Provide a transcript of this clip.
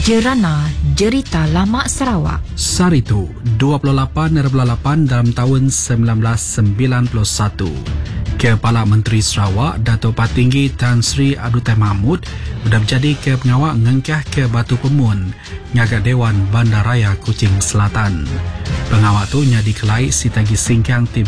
Jerana Jerita Lama Sarawak. Saritu 28.8 dalam tahun 1991. Kepala Menteri Sarawak Datuk Patinggi Tan Sri Abdul Mahmud sudah menjadi ke pengawal ngengkah ke Batu Pemun ngagak Dewan Bandaraya Kuching Selatan. Pengawal tu nya dikelai si tagi singkang